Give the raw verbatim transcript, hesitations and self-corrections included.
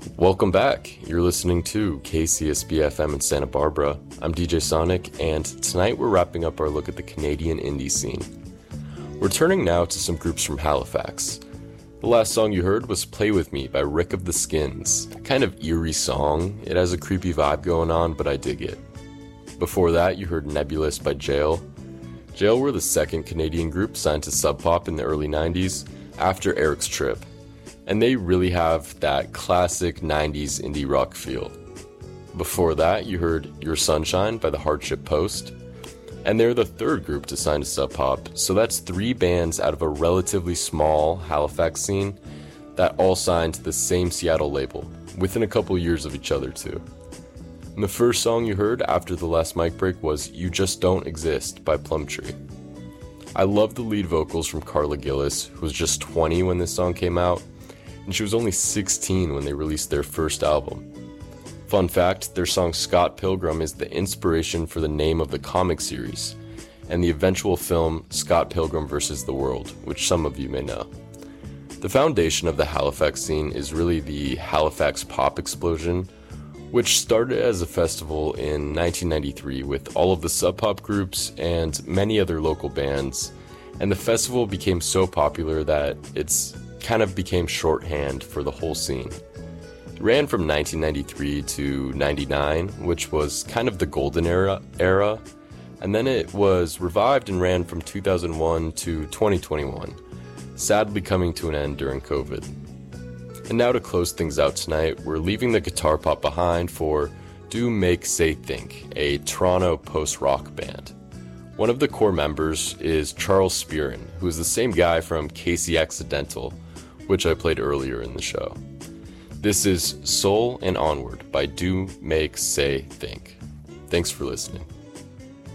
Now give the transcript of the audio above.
Welcome back. You're listening to K C S B F M in Santa Barbara. I'm D J Sonic, and tonight we're wrapping up our look at the Canadian indie scene. We're turning now to some groups from Halifax. The last song you heard was Play With Me by Rick of the Skins. A kind of eerie song. It has a creepy vibe going on, but I dig it. Before that, you heard Nebulous by Jail. Jail were the second Canadian group signed to Sub Pop in the early nineties after Eric's Trip. And they really have that classic nineties indie rock feel. Before that, you heard Your Sunshine by the Hardship Post. And they're the third group to sign to Sub Pop, so that's three bands out of a relatively small Halifax scene that all signed to the same Seattle label, within a couple years of each other too. And the first song you heard after the last mic break was You Just Don't Exist by Plumtree. I love the lead vocals from Carla Gillis, who was just twenty when this song came out, and she was only sixteen when they released their first album. Fun fact, their song Scott Pilgrim is the inspiration for the name of the comic series, and the eventual film Scott Pilgrim versus the World, which some of you may know. The foundation of the Halifax scene is really the Halifax Pop Explosion, which started as a festival in nineteen ninety-three with all of the Sub Pop groups and many other local bands, and the festival became so popular that it's kind of became shorthand for the whole scene. It ran from nineteen ninety-three to ninety-nine, which was kind of the golden era, era, and then it was revived and ran from two thousand one to twenty twenty-one, sadly coming to an end during COVID. And now to close things out tonight, we're leaving the guitar pop behind for Do Make Say Think, a Toronto post-rock band. One of the core members is Charles Spearin, who is the same guy from Casey Accidental, which I played earlier in the show. This is Soul and Onward by Do Make Say Think. Thanks for listening.